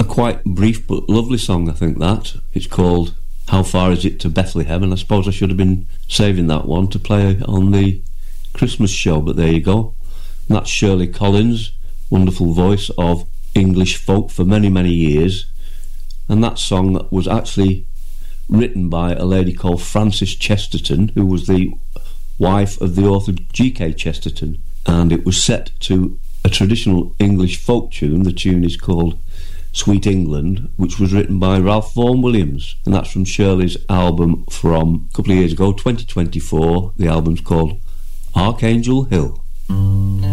quite brief but lovely song, I think that. It's called How Far Is It to Bethlehem, and I suppose I should have been saving that one to play on the Christmas show, but there you go. And that's Shirley Collins, wonderful voice of English folk for many, many years. And that song was actually written by a lady called Frances Chesterton, who was the wife of the author G.K. Chesterton, and it was set to a traditional English folk tune. The tune is called Sweet England, which was written by Ralph Vaughan Williams, and that's from Shirley's album from a couple of years ago, 2024. The album's called Archangel Hill.